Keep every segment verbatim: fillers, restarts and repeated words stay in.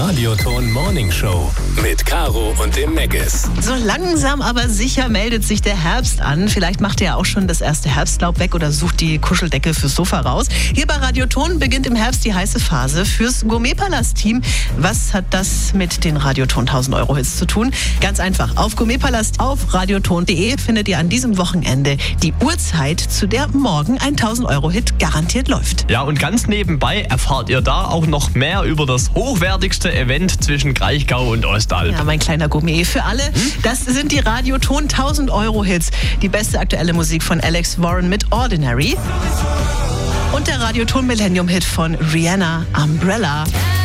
Radioton Morning Show mit Caro und dem Meggis. So langsam aber sicher meldet sich der Herbst an. Vielleicht macht ihr ja auch schon das erste Herbstlaub weg oder sucht die Kuscheldecke fürs Sofa raus. Hier bei Radioton beginnt im Herbst die heiße Phase fürs Gourmetpalast-Team. Was hat das mit den Radioton tausend Euro Hits zu tun? Ganz einfach. Auf Gourmetpalast auf radioton punkt de findet ihr an diesem Wochenende die Uhrzeit, zu der morgen ein tausend Euro Hit garantiert läuft. Ja, und ganz nebenbei erfahrt ihr da auch noch mehr über das hochwertigste Event zwischen Kraichgau und Ostalb. Ja, mein kleiner Gourmet für alle. Hm? Das sind die Radioton tausend Euro Hits. Die beste aktuelle Musik von Alex Warren mit Ordinary. Und der Radioton Millennium Hit von Rihanna, Umbrella.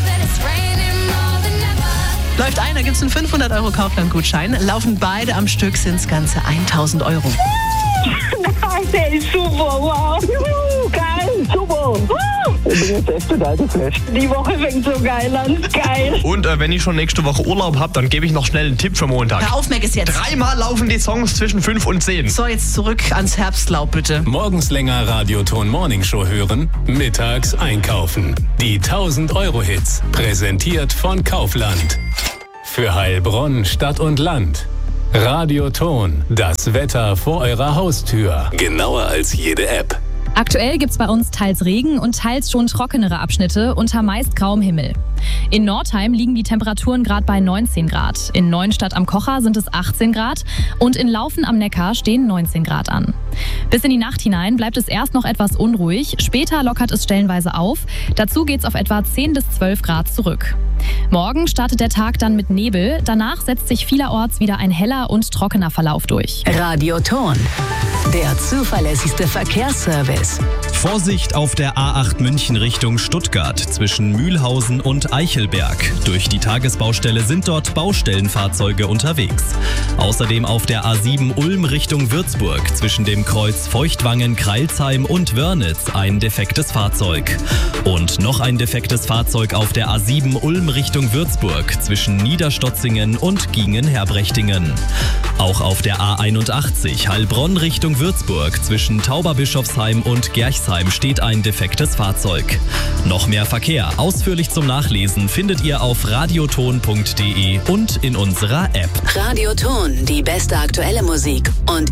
Läuft ein, da gibt es einen fünfhundert Euro Kaufland-Gutschein. Laufen beide am Stück, sind es ganze tausend Euro. Der ist super, wow. Juhu, geil, super. Ich bin jetzt echt total geflasht. Die Woche fängt so geil an, geil. Und äh, wenn ich schon nächste Woche Urlaub habe, dann gebe ich noch schnell einen Tipp für Montag. Hör auf, Meggis, jetzt. Dreimal laufen die Songs zwischen fünf und zehn. So, jetzt zurück ans Herbstlaub, bitte. Morgens länger Radioton Morning Show hören, mittags einkaufen. Die tausend Euro Hits, präsentiert von Kaufland. Für Heilbronn, Stadt und Land. Radioton, das Wetter vor eurer Haustür. Genauer als jede App. Aktuell gibt's bei uns teils Regen und teils schon trockenere Abschnitte unter meist grauem Himmel. In Nordheim liegen die Temperaturen gerade bei neunzehn Grad. In Neuenstadt am Kocher sind es achtzehn Grad und in Laufen am Neckar stehen neunzehn Grad an. Bis in die Nacht hinein bleibt es erst noch etwas unruhig, später lockert es stellenweise auf. Dazu geht's auf etwa zehn bis zwölf Grad zurück. Morgen startet der Tag dann mit Nebel, danach setzt sich vielerorts wieder ein heller und trockener Verlauf durch. Radioton, der zuverlässigste Verkehrsservice. Vorsicht auf der A acht München Richtung Stuttgart zwischen Mühlhausen und Eichelberg. Durch die Tagesbaustelle sind dort Baustellenfahrzeuge unterwegs. Außerdem auf der A sieben Ulm Richtung Würzburg zwischen dem Kreuz Feuchtwangen-Kreilsheim und Wörnitz ein defektes Fahrzeug. Und noch ein defektes Fahrzeug auf der A sieben Ulm Richtung Würzburg zwischen Niederstotzingen und Giengen-Herbrechtingen. Auch auf der A einundachtzig Heilbronn Richtung Würzburg zwischen Tauberbischofsheim und Gerchsheim steht ein defektes Fahrzeug. Noch mehr Verkehr ausführlich zum Nachlesen findet ihr auf radioton punkt de und in unserer App. Radioton, die beste aktuelle Musik und